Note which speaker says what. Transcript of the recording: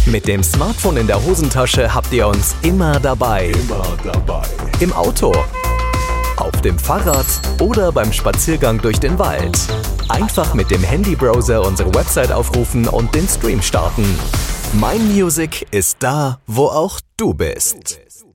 Speaker 1: Mit dem Smartphone in der Hosentasche habt ihr uns immer dabei. Im Auto, auf dem Fahrrad oder beim Spaziergang durch den Wald. Einfach mit dem Handybrowser unsere Website aufrufen und den Stream starten. My Music ist da, wo auch du bist.